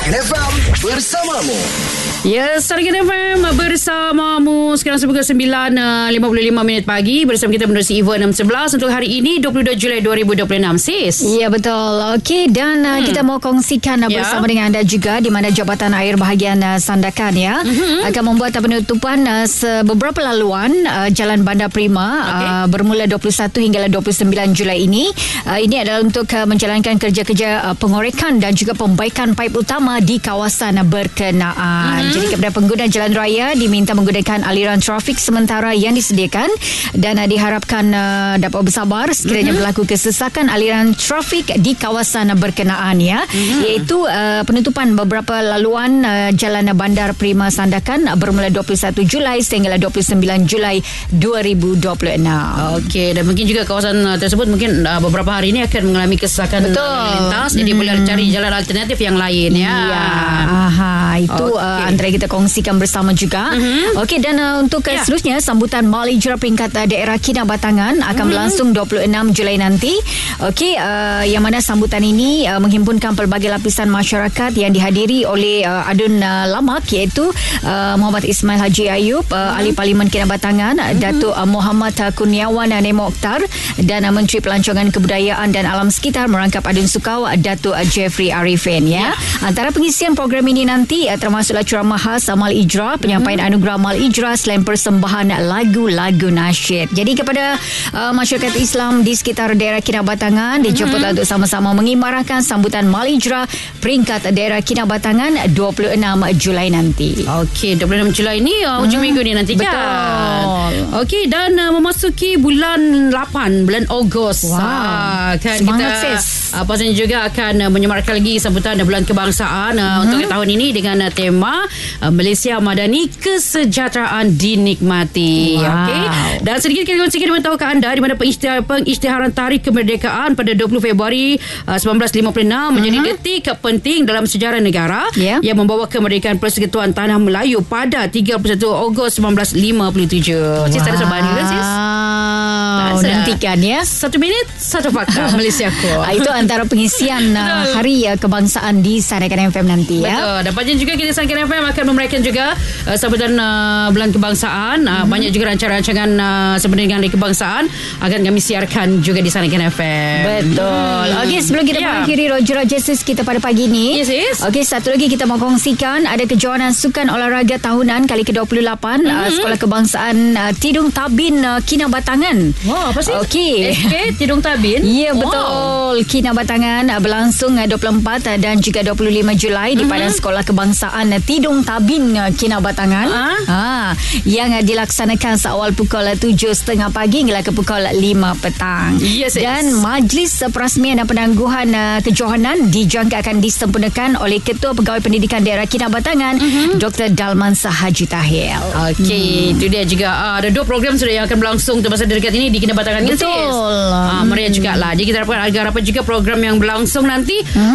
Saringan FM bersamamu. Ya, Saringan FM bersamamu. Sekarang pukul 9.55 pagi. Bersama kita menerusi Eva 611 untuk hari ini 22 Julai 2026, sis. Ya, betul. Okey, dan kita mau kongsikan bersama dengan anda juga di mana Jabatan Air Bahagian Sandakan akan membuat penutupan beberapa laluan Jalan Bandar Prima bermula 21 hingga 29 Julai ini. Ini adalah untuk menjalankan kerja-kerja pengorekan dan juga pembaikan paip utama di kawasan berkenaan. Jadi kepada pengguna jalan raya diminta menggunakan aliran trafik sementara yang disediakan dan diharapkan dapat bersabar sekiranya berlaku kesesakan aliran trafik di kawasan berkenaan iaitu penutupan beberapa laluan Jalan Bandar Prima Sandakan bermula 21 Julai sehingga 29 Julai 2026. Okey, dan mungkin juga kawasan tersebut mungkin beberapa hari ini akan mengalami kesesakan lalu lintas, jadi boleh cari jalan alternatif yang lain itu antara kita kongsikan bersama juga. Okey, dan untuk seterusnya sambutan Mal Ijra peringkat daerah Kinabatangan akan berlangsung 26 Julai nanti. Okey, yang mana sambutan ini menghimpunkan pelbagai lapisan masyarakat yang dihadiri oleh Adun Lamak iaitu Muhammad Ismail Haji Ayub, Ahli Parlimen Kinabatangan, Datuk Muhammad Kurniawan Nemo Oktar dan Menteri Pelancongan Kebudayaan dan Alam Sekitar Merangkap Adun Sukau Datuk Jeffrey Arifin. Antara pengisian program ini nanti termasuklah ceramah khas Mal Ijra, penyampaian anugerah Mal Ijra selain persembahan lagu-lagu nasyid. Jadi kepada masyarakat Islam di sekitar daerah Kinabatangan dijemput untuk sama-sama mengimarahkan sambutan Mal Ijra peringkat daerah Kinabatangan 26 Julai nanti. Okey, 26 Julai ni hujung minggu ni nanti kan. Betul. Okey, dan memasuki bulan 8, bulan Ogos. Wow. Kan semangat, kita sis. pastinya juga akan menyemarakkan lagi sambutan bulan kebangsaan untuk tahun ini dengan tema Malaysia Madani, kesejahteraan dinikmati. Okey. Dan sedikit kita kongsikan memberitahukan anda di mana pengisytiharan Tarikh Kemerdekaan pada 20 Februari 1956 menjadi detik penting dalam sejarah negara yang membawa kemerdekaan Persekutuan Tanah Melayu pada 31 Ogos 1957. Sis ada sebab ni sis? Nantikan 1 minit 1 fakta Malaysia ku. Itu antara pengisian Hari Kebangsaan di Saringan FM nanti. Betul. Dan pagi juga kita Saringan FM akan meraihkan juga sambutan bulan kebangsaan. Banyak juga rancangan-rancangan sebenarnya dengan Hari Kebangsaan akan kami siarkan juga di Saringan FM. Betul. Okey, sebelum kita mengakhiri Roger Justice kita pada pagi ni. Yes, yes. Okey, satu lagi kita mau kongsikan ada kejohanan sukan olahraga tahunan kali ke-28 Sekolah Kebangsaan Tidung Tabin Kinabatangan. Wah, apa sih? Okey. Tidung Tabin. Ya, betul. Kinabatangan berlangsung 24 dan juga 25 Julai di Padang Sekolah Kebangsaan Tidung Tabin Kinabatangan. Yang dilaksanakan seawal pukul 7.30 pagi hingga ke pukul 5 petang. Yes, dan majlis perasmian dan penangguhan kejohanan dijangka akan disempurnakan oleh Ketua Pegawai Pendidikan Daerah Kinabatangan Dr. Dalman Sahaji Tahir. Okey, itu dia juga ada 2 program sudah yang akan berlangsung masa dekat ini di Kinabatangan. Betul. Meriah juga lah. Jadi kita harapkan juga program yang berlangsung nanti